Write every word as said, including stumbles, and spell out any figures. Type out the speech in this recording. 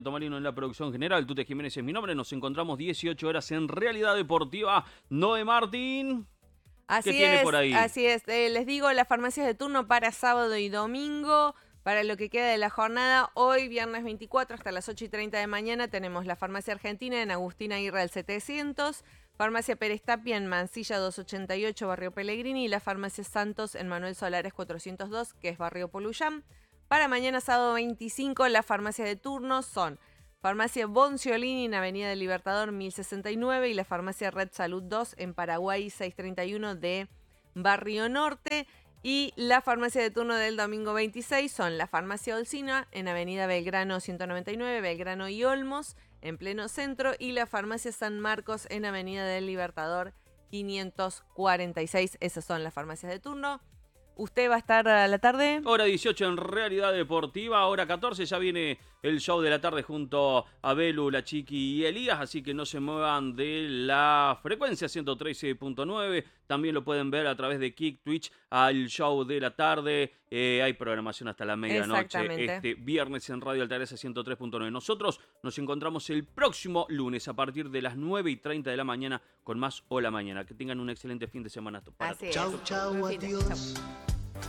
Tomarino en la producción general, Tute Jiménez es mi nombre, nos encontramos dieciocho horas en Realidad Deportiva. Noé Martín, Así ¿qué tiene es, por ahí? así es. Eh, les digo, las farmacias de turno para sábado y domingo, para lo que queda de la jornada. Hoy, viernes veinticuatro, hasta las ocho y treinta de mañana, tenemos la Farmacia Argentina en Agustín Aguirre del setecientos, Farmacia Pérez Tapia en Mansilla doscientos ochenta y ocho, Barrio Pellegrini, y la Farmacia Santos en Manuel Solares cuatrocientos dos, que es Barrio Poluyán. Para mañana, sábado veinticinco, las farmacias de turno son Farmacia Bonciolini en Avenida del Libertador mil sesenta y nueve y la Farmacia Red Salud dos en Paraguay seiscientos treinta y uno de Barrio Norte. Y la farmacia de turno del domingo veintiséis son la Farmacia Olsina en Avenida Belgrano ciento noventa y nueve, Belgrano y Olmos, en pleno centro, y la Farmacia San Marcos en Avenida del Libertador quinientos cuarenta y seis. Esas son las farmacias de turno. ¿Usted va a estar a la tarde? Hora dieciocho en Realidad Deportiva, hora catorce ya viene el show de la tarde junto a Belu, la Chiqui y Elías, así que no se muevan de la frecuencia ciento trece punto nueve, también lo pueden ver a través de Kick, Twitch, al show de la tarde, eh, hay programación hasta la medianoche, este viernes en Radio Altagracia ciento tres punto nueve. Nosotros nos encontramos el próximo lunes a partir de las nueve y treinta de la mañana con más Hola Mañana. Que tengan un excelente fin de semana para Así todos. es. Chau, chau, adiós. Chau.